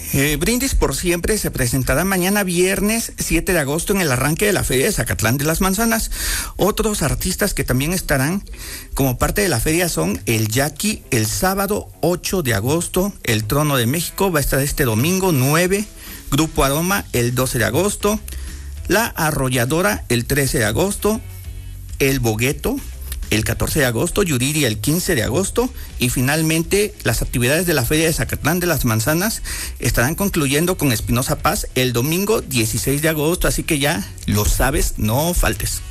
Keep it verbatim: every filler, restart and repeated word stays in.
Eh, Brindis por Siempre se presentará mañana viernes siete de agosto en el arranque de la Feria de Zacatlán de las Manzanas. Otros artistas que también estarán como parte de la feria son el Jackie el sábado ocho de agosto, el Trono de México va a estar este domingo nueve, Grupo Aroma el doce de agosto, La Arrolladora el trece de agosto, El Bogueto el catorce de agosto, Yuriria el quince de agosto y finalmente las actividades de la Feria de Zacatlán de las Manzanas estarán concluyendo con Espinosa Paz el domingo dieciséis de agosto, así que ya lo sabes, no faltes.